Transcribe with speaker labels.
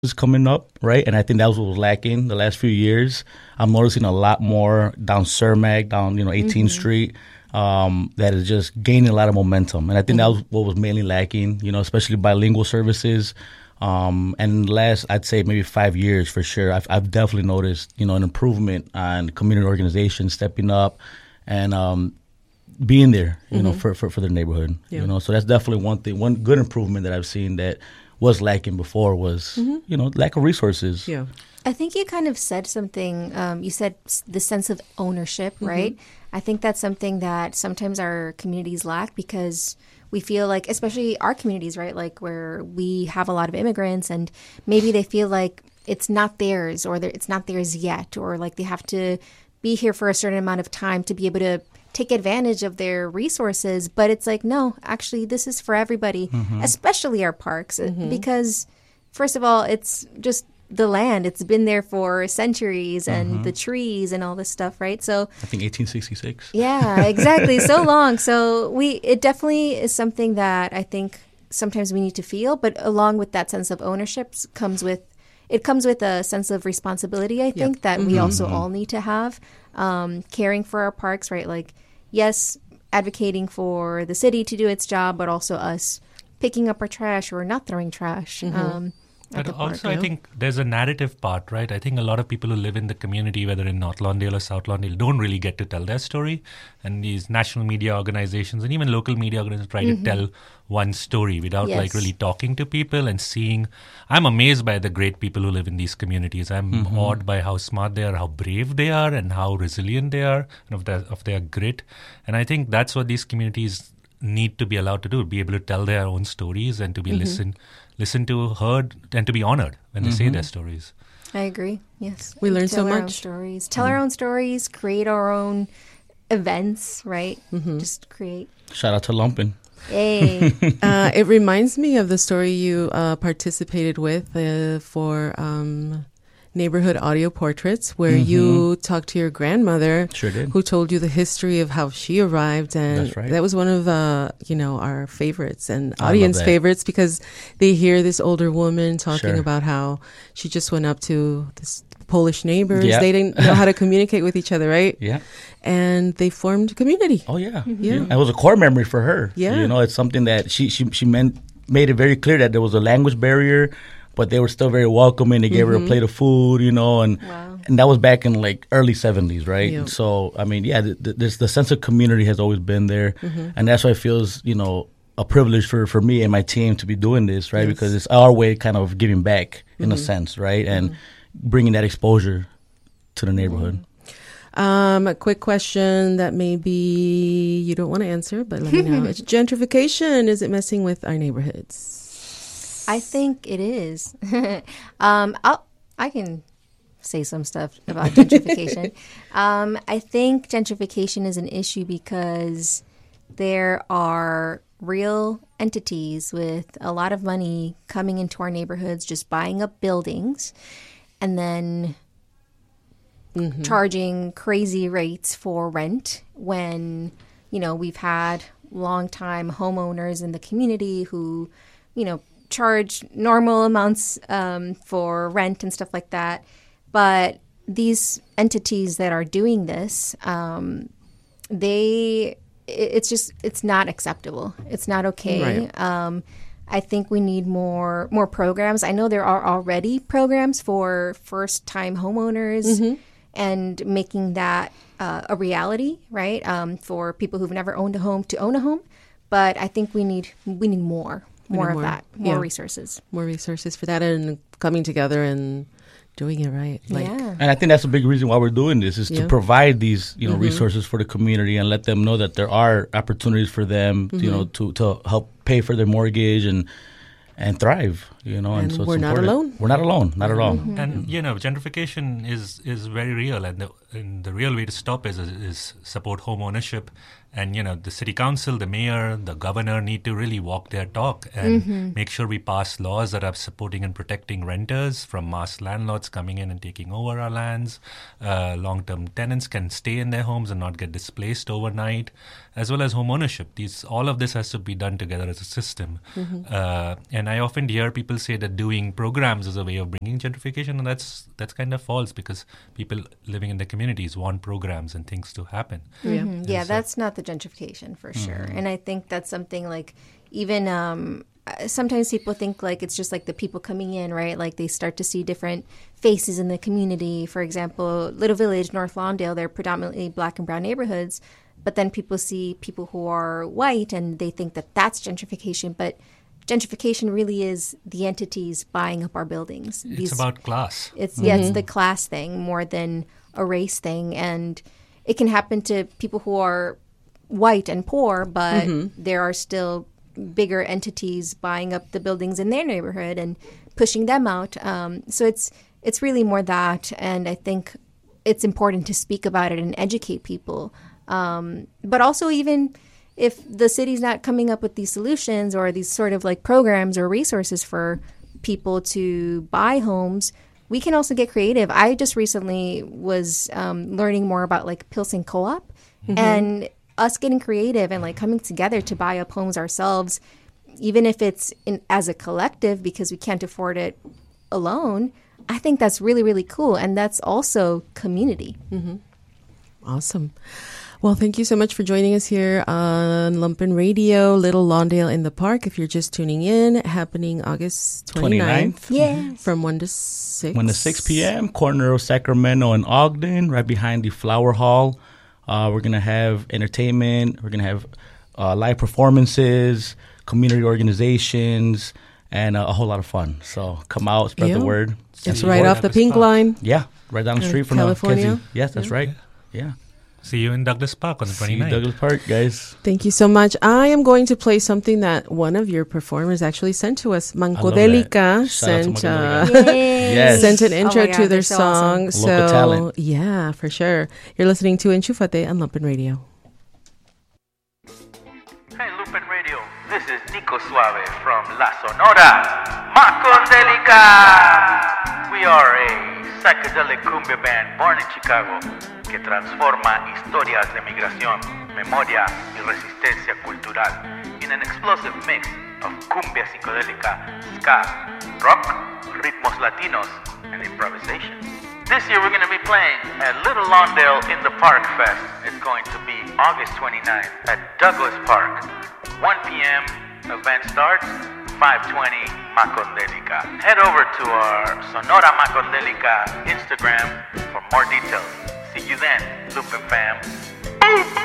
Speaker 1: is coming up, right? And I think that was what was lacking the last few years. I'm noticing a lot more down Cermak, down 18th Street, that is just gaining a lot of momentum. And I think that was what was mainly lacking, especially bilingual services. And last, I'd say maybe 5 years for sure, I've definitely noticed, an improvement on community organizations stepping up and being there, for their neighborhood.
Speaker 2: Yeah.
Speaker 1: So that's definitely one good improvement that I've seen that was lacking before was, lack of resources.
Speaker 2: Yeah.
Speaker 3: I think you kind of said something. You said the sense of ownership, right? I think that's something that sometimes our communities lack because we feel like, especially our communities, right, like where we have a lot of immigrants and maybe they feel like it's not theirs or it's not theirs yet, or like they have to be here for a certain amount of time to be able to take advantage of their resources. But it's like, no, actually, this is for everybody, especially our parks, because first of all, it's just the land. It's been there for centuries and the trees and all this stuff, right? So
Speaker 1: I think 1866.
Speaker 3: Yeah, exactly. So long. So it definitely is something that I think sometimes we need to feel, but along with that sense of ownership comes with a sense of responsibility, I think, that we also all need to have, caring for our parks, right? Like, yes, advocating for the city to do its job, but also us picking up our trash or not throwing trash.
Speaker 4: But also, I think there's a narrative part, right? I think a lot of people who live in the community, whether in North Lawndale or South Lawndale, don't really get to tell their story. And these national media organizations and even local media organizations try to tell one story without like really talking to people and seeing. I'm amazed by the great people who live in these communities. I'm awed by how smart they are, how brave they are, and how resilient they are, and of their grit. And I think that's what these communities need to be allowed to do, be able to tell their own stories and to be listened to, heard, and to be honored when they say their stories.
Speaker 3: I agree. Yes.
Speaker 2: We learn so
Speaker 3: Tell our own
Speaker 2: much.
Speaker 3: stories. Tell our own stories, create our own events, right? Just create.
Speaker 1: Shout out to Lumpin.
Speaker 3: Hey.
Speaker 2: It reminds me of the story you participated with for Neighborhood Audio Portraits, where you talked to your grandmother,
Speaker 1: Sure did.
Speaker 2: who told you the history of how she arrived, and
Speaker 1: That's right.
Speaker 2: that was one of our favorites and
Speaker 1: I love
Speaker 2: audience
Speaker 1: that.
Speaker 2: favorites, because they hear this older woman talking
Speaker 1: Sure.
Speaker 2: about how she just went up to this Polish neighbors.
Speaker 1: Yeah.
Speaker 2: They didn't know how to communicate with each other, right?
Speaker 1: Yeah.
Speaker 2: And they formed community.
Speaker 1: Oh, yeah.
Speaker 2: Yeah.
Speaker 1: It was a core memory for her.
Speaker 2: Yeah.
Speaker 1: It's something that she made it very clear that there was a language barrier, but they were still very welcoming. They gave her a plate of food, and
Speaker 3: Wow.
Speaker 1: and that was back in like early 70s, right?
Speaker 2: Yeah.
Speaker 1: So, I mean, yeah, the sense of community has always been there. And that's why it feels, a privilege for me and my team to be doing this, right?
Speaker 2: Yes.
Speaker 1: Because it's our way kind of giving back in a sense, right? And bringing that exposure to the neighborhood.
Speaker 2: A quick question that maybe you don't want to answer, but let me know. It's gentrification. Is it messing with our neighborhoods?
Speaker 3: I think it is. I can say some stuff about gentrification. I think gentrification is an issue because there are real entities with a lot of money coming into our neighborhoods, just buying up buildings and then charging crazy rates for rent when, we've had long-time homeowners in the community who, charge normal amounts for rent and stuff like that. But these entities that are doing this, it's not acceptable. It's not okay.
Speaker 2: Right.
Speaker 3: I think we need more programs. I know there are already programs for first-time homeowners and making that a reality, right? For people who've never owned a home to own a home. But I think we need more of that, more resources.
Speaker 2: More resources for that, and coming together and doing it right.
Speaker 3: Yeah.
Speaker 1: And I think that's a big reason why we're doing this is to provide these, resources for the community and let them know that there are opportunities for them, to help pay for their mortgage and thrive, And so
Speaker 2: we're
Speaker 1: it's
Speaker 2: not
Speaker 1: important.
Speaker 2: alone.
Speaker 1: We're not alone, not at all.
Speaker 4: And gentrification is very real, and the real way to stop is support home ownership. And the city council, the mayor, the governor need to really walk their talk and make sure we pass laws that are supporting and protecting renters from mass landlords coming in and taking over our lands. Long-term tenants can stay in their homes and not get displaced overnight, as well as home ownership. All of this has to be done together as a system. And I often hear people people say that doing programs is a way of bringing gentrification, and that's kind of false, because people living in the communities want programs and things to happen.
Speaker 3: Mm-hmm. Yeah, that's not the gentrification for sure. And I think that's something like even sometimes people think like it's just like the people coming in, right? Like they start to see different faces in the community. For example, Little Village, North Lawndale, they're predominantly black and brown neighborhoods. But then people see people who are white and they think that that's gentrification. But gentrification really is the entities buying up our buildings.
Speaker 4: It's about class.
Speaker 3: It's it's the class thing more than a race thing. And it can happen to people who are white and poor, but there are still bigger entities buying up the buildings in their neighborhood and pushing them out. So it's really more that. And I think it's important to speak about it and educate people. But also, even if the city's not coming up with these solutions or these sort of like programs or resources for people to buy homes, we can also get creative. I just recently was learning more about like Pilsen Co-op and us getting creative and like coming together to buy up homes ourselves, even if it's as a collective because we can't afford it alone. I think that's really, really cool. And that's also community.
Speaker 2: Awesome. Well, thank you so much for joining us here on Lumpen Radio, Little Lawndale in the Park. If you're just tuning in, happening August 29th.
Speaker 3: Yes.
Speaker 2: From 1 to 6.
Speaker 1: 1 to 6 p.m., corner of Sacramento and Ogden, right behind the Flower Hall. We're going to have entertainment. We're going to have live performances, community organizations, and a whole lot of fun. So come out, spread the word.
Speaker 2: It's right off the Pink Line.
Speaker 1: Yeah, right down the street from
Speaker 2: California.
Speaker 1: Yes, that's right. Yeah.
Speaker 4: See you in Douglas Park on the 29th.
Speaker 1: See you Douglas Park, guys.
Speaker 2: Thank you so much. I am going to play something that one of your performers actually sent to us. Mancodelica sent an intro to their song.
Speaker 1: Awesome. Local talent.
Speaker 2: Yeah, for sure. You're listening to Enchufate on Lumpen Radio.
Speaker 5: Hey, Lumpen Radio. This is Nico Suave from La Sonora Macodelica. We are a psychedelic cumbia band born in Chicago que transforma historias de migración, memoria y resistencia cultural in an explosive mix of cumbia psicodélica, ska, rock, ritmos latinos, and improvisation. This year we're going to be playing at Little Lawndale in the Park Fest. It's going to be August 29th at Douglas Park. 1 p.m. event starts, 5:20 Macodelica. Head over to our Sonora Macodelica Instagram for more details. See you then, Lumpen fam.